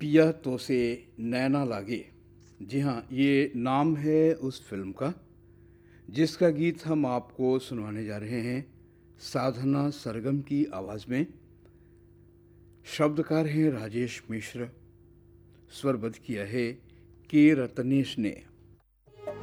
पिया तो से नैना लागे। जी हाँ, ये नाम है उस फ़िल्म का, जिसका गीत हम आपको सुनाने जा रहे हैं साधना सरगम की आवाज़ में। शब्दकार हैं राजेश मिश्र, स्वरबद्ध किया है के रत्नेश ने।